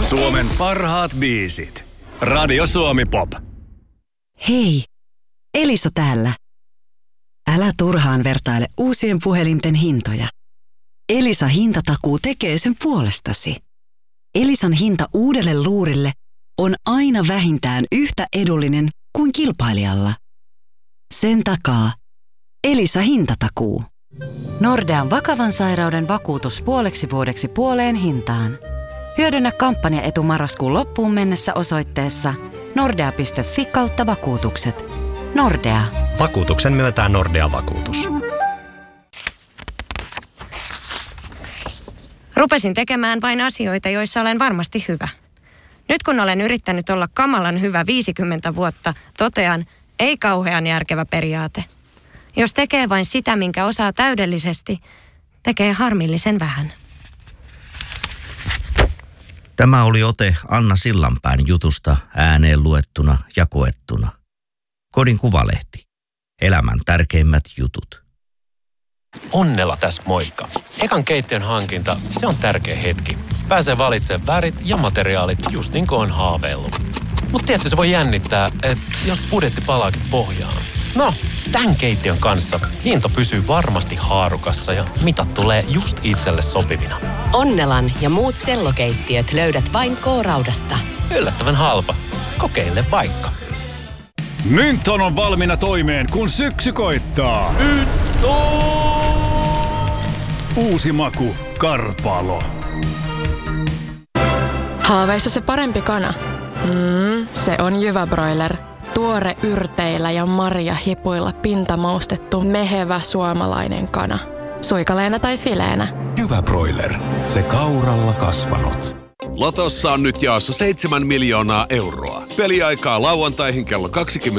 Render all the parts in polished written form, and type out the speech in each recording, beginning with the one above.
Suomen parhaat biisit. Radio Suomi Pop. Hei, Elisa täällä. Älä turhaan vertaile uusien puhelinten hintoja. Elisa hintatakuu tekee sen puolestasi. Elisan hinta uudelle luurille on aina vähintään yhtä edullinen kuin kilpailijalla. Sen takaa Elisa hintatakuu. Nordean vakavan sairauden vakuutus puoleksi vuodeksi puoleen hintaan. Hyödynnä kampanjaetu marraskuun loppuun mennessä osoitteessa nordea.fi/vakuutukset. Nordea. Vakuutuksen myöntää Nordea Vakuutus. Rupesin tekemään vain asioita, joissa olen varmasti hyvä. Nyt kun olen yrittänyt olla kamalan hyvä 50 vuotta, totean, ei kauhean järkevä periaate. Jos tekee vain sitä, minkä osaa täydellisesti, tekee harmillisen vähän. Tämä oli ote Anna Sillanpään jutusta ääneen luettuna ja koettuna. Kodin Kuvalehti. Elämän tärkeimmät jutut. Onnella tässä moikka. Ekan keittiön hankinta, se on tärkeä hetki. Pääsee valitsemaan värit ja materiaalit just niin kuin on haaveillut. Mut tietysti se voi jännittää, että jos budjetti palaakin pohjaan. No, tämän keittiön kanssa hinta pysyy varmasti haarukassa ja mitat tulee just itselle sopivina. Onnelan ja muut sellokeittiöt löydät vain K-Raudasta. Yllättävän halpa. Kokeile vaikka. Mynton on valmiina toimeen, kun syksy koittaa. Uusi maku, Karpalo. Haaveissa se parempi kana. Se on Jyväbroiler. Tuore yrteillä ja marjahipuilla pintamaustettu mehevä suomalainen kana. Suikaleena tai fileenä. Jyväbroiler. Se kauralla kasvanut. Lotossa on nyt jaossa 7 miljoonaa euroa. Peliaikaa lauantaihin kello 21.45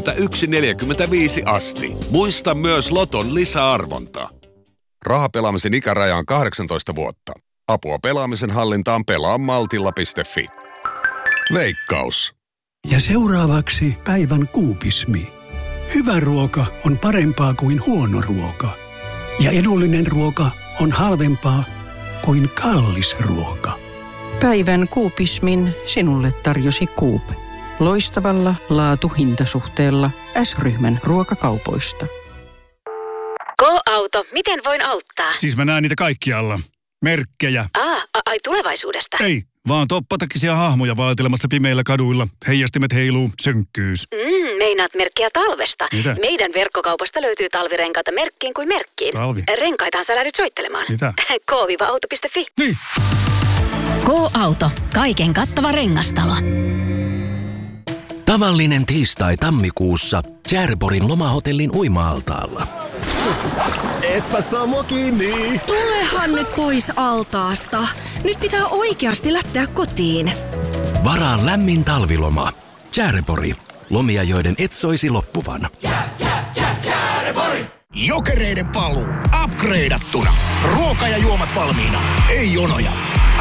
asti. Muista myös Loton lisäarvonta. Rahapelaamisen ikäraja on 18 vuotta. Apua pelaamisen hallintaan pelaamaltilla.fi. Veikkaus. Ja seuraavaksi päivän kuupismi. Hyvä ruoka on parempaa kuin huono ruoka. Ja edullinen ruoka on halvempaa kuin kallis ruoka. Päivän kuupismin sinulle tarjosi Coop. Loistavalla laatu-hintasuhteella S-ryhmän ruokakaupoista. K-auto, miten voin auttaa? Siis mä näen niitä kaikkialla. Merkkejä. Ai tulevaisuudesta? Ei, vaan toppatakisia hahmoja vaeltelemassa pimeillä kaduilla. Heijastimet heiluu, synkkyys. Meinaat merkkiä talvesta. Mitä? Meidän verkkokaupasta löytyy talvirenkaita merkkiin kuin merkkiin. Talvi? Renkaitahan sä lähdet soittelemaan. Mitä? K-auto.fi. Niin. K-auto. Kaiken kattava rengastalo. Tavallinen tiistai tammikuussa Tjärborin lomahotellin uima-altaalla. Etpä Samo kiinni. Tulehan nyt pois altaasta. Nyt pitää oikeasti lähteä kotiin. Varaa lämmin talviloma. Tjärbori. Lomia, joiden et soisi loppuvan. Tjärbori. Jokereiden paluu. Upgradeattuna. Ruoka ja juomat valmiina. Ei jonoja.